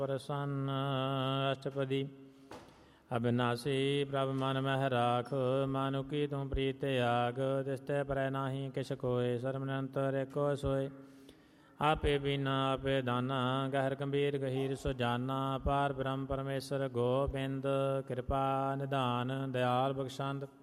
ਪ੍ਰਸੰਨ ਅਸ਼ਟਪਦੀ ਅਬਿਨਾਸੀ ਪ੍ਰਭ ਮਨ ਮਹਿ ਰਾਖ ਮਾਨੁ ਕੀ ਤੂੰ ਪ੍ਰੀਤ ਆਗ ਤਿਸਤੇ ਪਰੈ ਨਾਹੀ ਕਿਛ ਕੋਇ ਸਰਬ ਨਿਰੰਤਰ ਏਕੋ ਸੋਇ ਆਪੇ ਬੀਨਾ ਆਪੇ ਦਾਨਾ ਗਹਿਰ ਗੰਭੀਰ ਗਹੀਰ ਸੁਜਾਨਾ ਪਾਰ ਬ੍ਰਹਮ ਪਰਮੇਸ਼ਰ ਗੋਬਿੰਦ ਕਿਰਪਾ ਨਿਧਾਨ ਦਿਆਲ ਬਖਸ਼ੰਦ